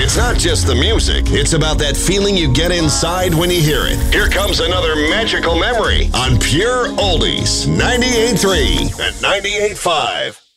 It's not just the music, it's about that feeling you get inside when you hear it. Here comes another magical memory on Pure Oldies 98.3 and 98.5.